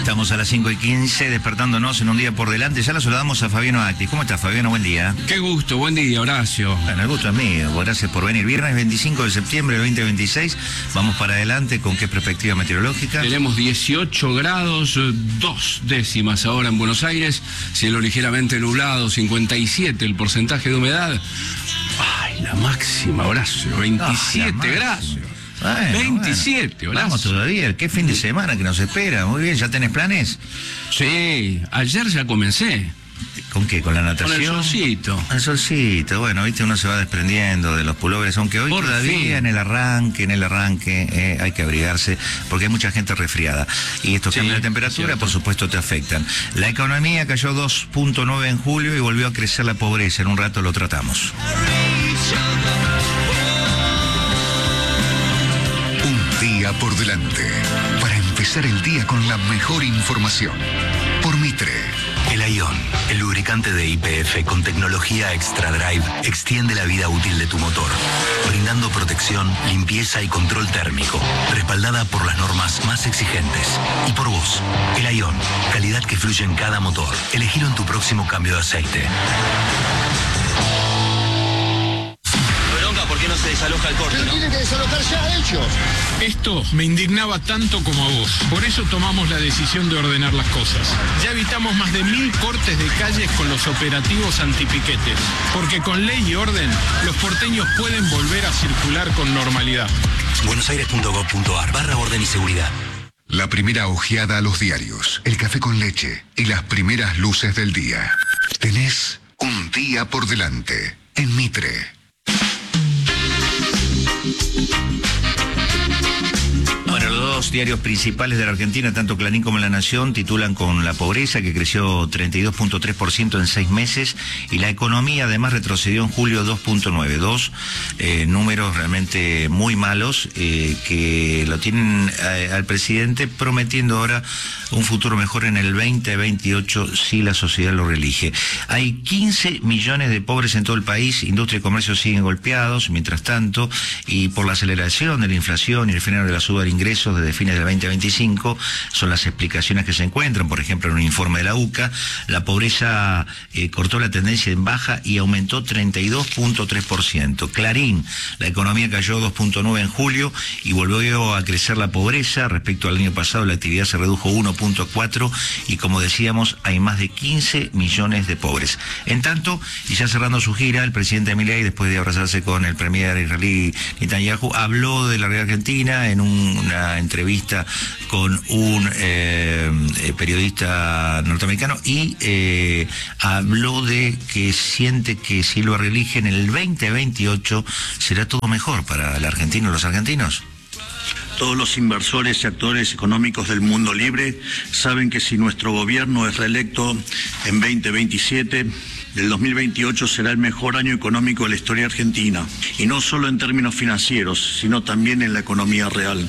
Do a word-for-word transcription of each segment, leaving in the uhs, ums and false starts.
Estamos a las cinco y quince, despertándonos en un día por delante. Ya la saludamos a Fabiano Actis. ¿Cómo estás, Fabiano? Buen día. Qué gusto, buen día, Horacio. Bueno, el gusto es mío. Gracias por venir. Viernes veinticinco de septiembre de veinte veintiséis. Vamos para adelante. ¿Con qué perspectiva meteorológica? Tenemos dieciocho grados, dos décimas ahora en Buenos Aires. Cielo ligeramente nublado, cincuenta y siete el porcentaje de humedad. Ay, la máxima, Horacio, veintisiete grados. Bueno, veintisiete, bueno. Vamos todavía. ¿Qué fin de semana que nos espera? Muy bien, ¿ya tenés planes? Sí, ayer ya comencé. ¿Con qué? ¿Con la natación? Con el solcito. El solcito, bueno, viste, uno se va desprendiendo de los pullovers, aunque hoy Por todavía fin. en el arranque, en el arranque, eh, hay que abrigarse, porque hay mucha gente resfriada. Y estos Sí, cambios de temperatura, cierto. por supuesto, te afectan. La economía cayó dos punto nueve en julio y volvió a crecer la pobreza. En un rato lo tratamos. Día por delante, para empezar el día con la mejor información. Por Mitre. El Ion, el lubricante de Y P F con tecnología Extra Drive, extiende la vida útil de tu motor, brindando protección, limpieza y control térmico, respaldada por las normas más exigentes. Y por vos, el Ion, calidad que fluye en cada motor. Elegilo en tu próximo cambio de aceite. ¿Por qué no se desaloja el corte? Pero ¿no? tienen que desalojar ya ellos. Esto me indignaba tanto como a vos. Por eso tomamos la decisión de ordenar las cosas. Ya evitamos más de mil cortes de calles con los operativos antipiquetes. Porque con ley y orden, los porteños pueden volver a circular con normalidad. buenosaires punto gov punto ar barra orden y seguridad. La primera ojeada a los diarios, el café con leche y las primeras luces del día. Tenés un día por delante en Mitre. Bueno, los dos diarios principales de la Argentina, tanto Clarín como La Nación, titulan con la pobreza, que creció treinta y dos punto tres por ciento en seis meses, y la economía además retrocedió en julio dos punto nueve, dos eh, números realmente muy malos, eh, que lo tienen eh, al presidente prometiendo ahora un futuro mejor en el veinte veintiocho si la sociedad lo reelige. Hay quince millones de pobres en todo el país, industria y comercio siguen golpeados, mientras tanto, y por la aceleración de la inflación y el freno de la suba de ingresos desde fines del veinte veinticinco, son las explicaciones que se encuentran, por ejemplo, en un informe de la U C A, la pobreza eh, cortó la tendencia en baja y aumentó treinta y dos punto tres por ciento. Clarín, la economía cayó dos punto nueve en julio y volvió a crecer la pobreza. Respecto al año pasado, la actividad se redujo uno punto cuatro y, como decíamos, hay más de quince millones de pobres. En tanto, y ya cerrando su gira, el presidente Milei, después de abrazarse con el premier israelí Netanyahu, habló de la realidad argentina en un, una entrevista con un eh, periodista norteamericano y eh, habló de que siente que si lo reeligen en el veinte veintiocho será todo mejor para el argentino y los argentinos. Todos los inversores y actores económicos del mundo libre saben que si nuestro gobierno es reelecto en veinte veintisiete, el dos mil veintiocho será el mejor año económico de la historia argentina. Y no solo en términos financieros, sino también en la economía real.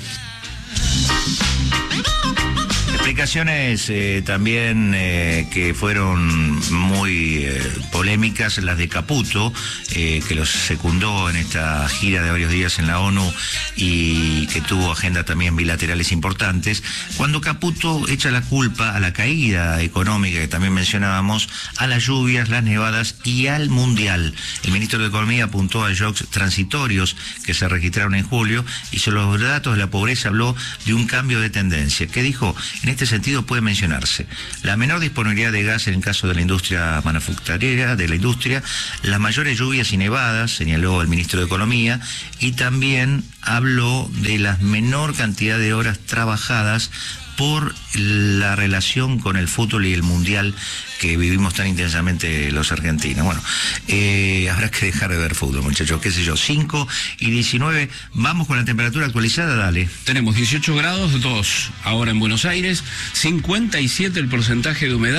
Explicaciones eh, también eh, que fueron muy eh, polémicas, las de Caputo, eh, que los secundó en esta gira de varios días en la ONU y que tuvo agenda también bilaterales importantes, cuando Caputo echa la culpa a la caída económica que también mencionábamos, a las lluvias, las nevadas y al Mundial. El ministro de Economía apuntó a shocks transitorios que se registraron en julio y sobre los datos de la pobreza habló de un cambio de tendencia. ¿Qué dijo? En este sentido puede mencionarse la menor disponibilidad de gas en el caso de la industria manufacturera, de la industria, las mayores lluvias y nevadas, señaló el ministro de Economía, y también habló de la menor cantidad de horas trabajadas por la relación con el fútbol y el mundial que vivimos tan intensamente los argentinos. Bueno, eh, habrá que dejar de ver fútbol, muchachos, qué sé yo, cinco y diecinueve, vamos con la temperatura actualizada, dale. Tenemos dieciocho grados, dos ahora en Buenos Aires, cincuenta y siete el porcentaje de humedad,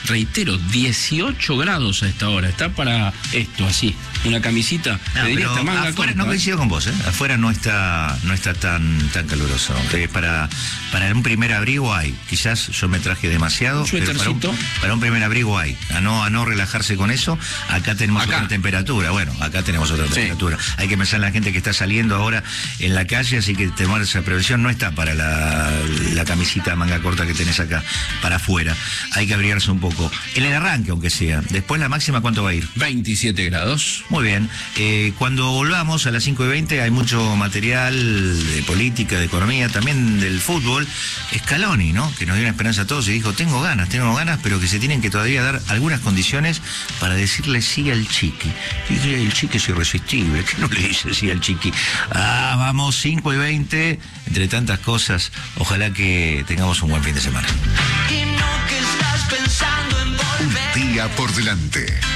reitero, dieciocho grados a esta hora. Está para esto, así, una camisita, no, te diría pero esta manga afuera corta, no ¿eh? coincido con vos, ¿eh? Afuera no está no está tan tan caluroso. Eh, para para un primer abrigo hay, quizás yo me traje demasiado, Un pero para un, suétercito. para un primer abrigo hay. A no a no relajarse con eso. Acá tenemos Acá. otra temperatura. Bueno, acá tenemos otra Sí. temperatura. Hay que pensar en la gente que está saliendo ahora en la calle, así que tomar esa prevención. No está para la, la camisita manga corta que tenés acá, para afuera. Hay que abrigarse un poco. En el arranque, aunque sea. Después la máxima, ¿cuánto va a ir? veintisiete grados. Muy bien. Eh, cuando volvamos a las cinco y veinte hay mucho material de política, de economía, también del fútbol. Scaloni, ¿no? Que nos dio una esperanza a todos y dijo, tengo ganas, tengo ganas, pero que se tienen que todavía dar algunas condiciones para decirle sí al Chiqui. Y dice, el Chiqui es irresistible, ¿qué no le dice sí al Chiqui? Ah, vamos, cinco y veinte, entre tantas cosas, ojalá que tengamos un buen fin de semana. Un día por delante.